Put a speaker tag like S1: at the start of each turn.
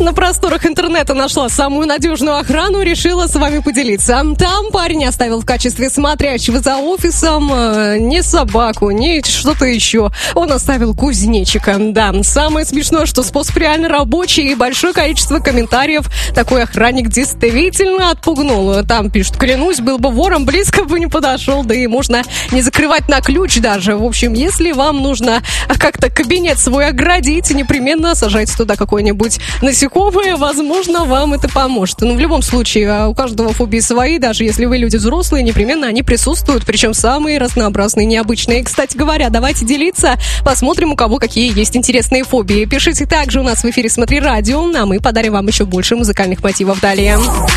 S1: на просторах интернета нашла самую надежную охрану, решила с вами поделиться. Там парень оставил в качестве смотрящего за офисом не собаку, не что-то еще. Он оставил кузнечика. Да, самое смешное, что способ реально рабочий и большое количество комментариев такой охранник действительно отпугнул. Там пишут: клянусь, был бы вором, близко бы не подошел, да и можно не закрывать на ключ даже. В общем, если вам нужно как-то кабинет свой оградить, непременно сажайте туда какое-нибудь насекомое, возможно, вам это поможет. Но в любом случае, у каждого фобии свои, даже если вы люди взрослые, непременно они присутствуют, причем самые разнообразные, необычные. И, кстати говоря, давайте делиться, посмотрим, у кого какие есть интересные фобии. Пишите также у нас в эфире «Смотри радио», а мы подарим вам еще больше музыкальных мотивов далее.